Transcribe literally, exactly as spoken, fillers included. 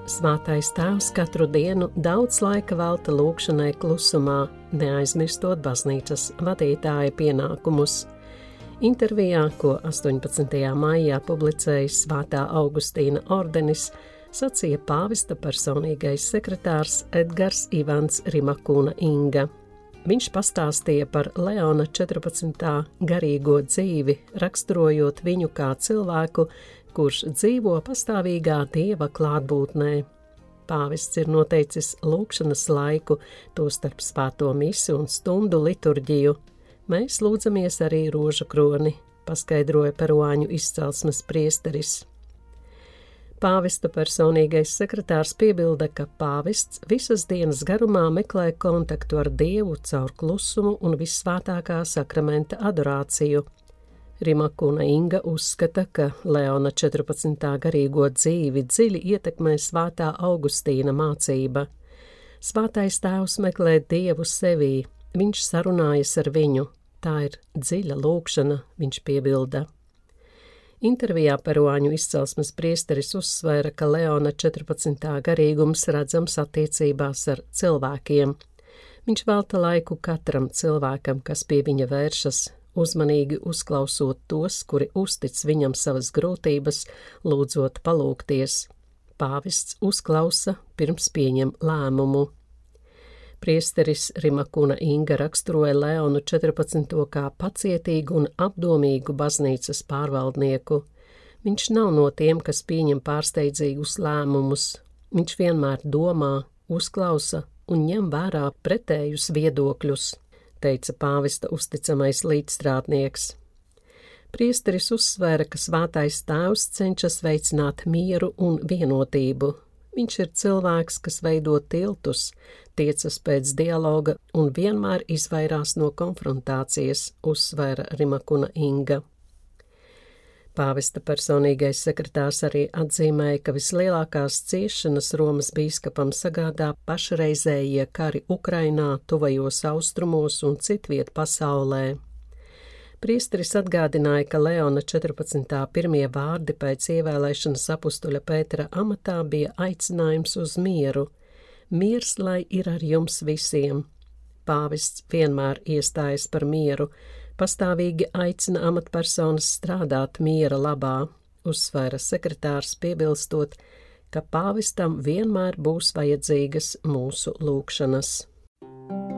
Svētais Tēvs katru dienu daudz laika velta lūgšanai klusumā, neaizmirstot baznīcas vadītāja pienākumus. Intervijā, ko astoņpadsmitajā maijā publicēja Svētā Augustīna ordenis, sacīja pāvesta personīgais sekretārs Edgars Ivans Rimakūna Inga. Viņš pastāstīja par Leona četrpadsmitā garīgo dzīvi, raksturojot viņu kā cilvēku, kurš dzīvo pastāvīgā Dieva klātbūtnē. Pāvests ir noteicis lūgšanas laiku, tostarp svēto misi un stundu liturģiju. Mēs lūdzamies arī rožu kroni, paskaidroja peruāņu izcelsmes priesteris. Pāvesta personīgais sekretārs piebilda, ka pāvests visas dienas garumā meklē kontaktu ar Dievu caur klusumu un vissvētākā sakramenta adorāciju. Rimakūna Inga uzskata, ka Leona četrpadsmitā garīgo dzīvi dziļi ietekmē Svētā Augustīna mācība. Svētais Tēvs meklē Dievu sevī, viņš sarunājas ar viņu, tā ir dziļa lūgšana, viņš piebilda. Intervijā peruāņu izcelsmes priesteris uzsvēra, ka Leona četrpadsmitā garīgums redzams attiecībās ar cilvēkiem. Viņš velta laiku katram cilvēkam, kas pie viņa vēršas, uzmanīgi uzklausot tos, kuri uztic viņam savas grūtības, lūdzot palūgties. Pāvests uzklausa, pirms pieņem lēmumu. Priesteris Rimakūna Inga raksturoja Leonu četrpadsmito kā pacietīgu un apdomīgu baznīcas pārvaldnieku. Viņš nav no tiem, kas pieņem pārsteidzīgus lēmumus. Viņš vienmēr domā, uzklausa un ņem vērā pretējus viedokļus, teica pāvesta uzticamais līdzstrādnieks. Priesteris uzsvēra, ka Svētais Tēvs cenšas veicināt mieru un vienotību. Viņš ir cilvēks, kas veido tiltus, tiecas pēc dialoga un vienmēr izvairās no konfrontācijas, uzsvēra Rimakūna Inga. Pāvesta personīgais sekretārs arī atzīmēja, ka vislielākās ciešanas Romas bīskapam sagādā pašreizējie kari Ukrainā, tuvajos austrumos un citviet pasaulē. Priesteris atgādināja, ka Leona četrpadsmitā pirmie vārdi pēc ievēlēšanas apustuļa Pētera amatā bija aicinājums uz mieru. Miers, lai ir ar jums visiem. Pāvests vienmēr iestājas par mieru, pastāvīgi aicina amatpersonas strādāt miera labā, uzsvēra sekretārs piebilstot, ka pāvestam vienmēr būs vajadzīgas mūsu lūgšanas.